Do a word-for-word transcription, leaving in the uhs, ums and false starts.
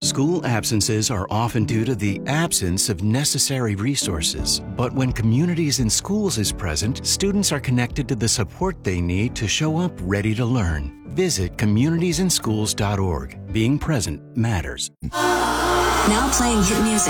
School absences are often due to the absence of necessary resources. But when Communities in Schools is present, students are connected to the support they need to show up ready to learn. Visit communities in schools dot org. Being present matters. Now playing hit music.